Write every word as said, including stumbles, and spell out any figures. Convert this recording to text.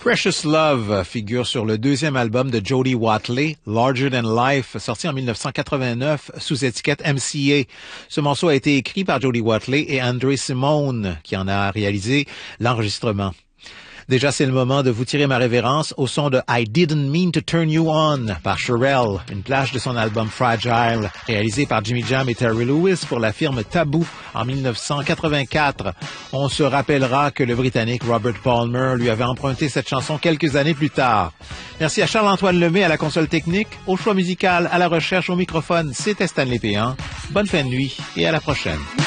Precious Love figure sur le deuxième album de Jody Watley, Larger Than Life, sorti en mille neuf cent quatre-vingt-neuf sous étiquette M C A. Ce morceau a été écrit par Jody Watley et André Simone, qui en a réalisé l'enregistrement. Déjà, c'est le moment de vous tirer ma révérence au son de I Didn't Mean to Turn You On par Cherrelle, une plage de son album Fragile, réalisé par Jimmy Jam et Terry Lewis pour la firme Taboo en mille neuf cent quatre-vingt-quatre. On se rappellera que le Britannique Robert Palmer lui avait emprunté cette chanson quelques années plus tard. Merci à Charles-Antoine Lemay à la console technique, au choix musical, à la recherche, au microphone. C'était Stanley Péan. Bonne fin de nuit et à la prochaine.